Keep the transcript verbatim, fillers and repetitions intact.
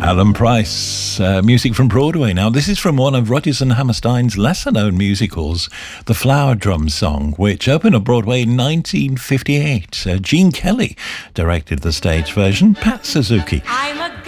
Alan Price, uh, music from Broadway. Now, this is from one of Rodgers and Hammerstein's lesser-known musicals, The Flower Drum Song, which opened on Broadway in nineteen fifty-eight. Uh, Gene Kelly directed the stage version. Pat Suzuki